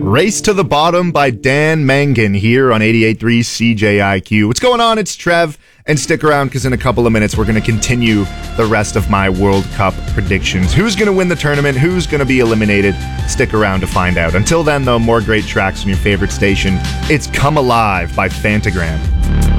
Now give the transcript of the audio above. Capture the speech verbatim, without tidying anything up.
Race to the Bottom by Dan Mangan here on eighty-eight point three C J I Q. What's going on? It's Trev, and stick around because in a couple of minutes we're going to continue the rest of my World Cup predictions. Who's going to win the tournament? Who's going to be eliminated? Stick around to find out. Until then, though, more great tracks from your favorite station. It's Come Alive by Fantagram.